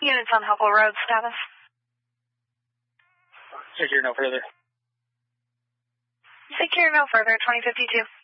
Units on Hopewell Road, status. Secure no further. Secure no further, 2052.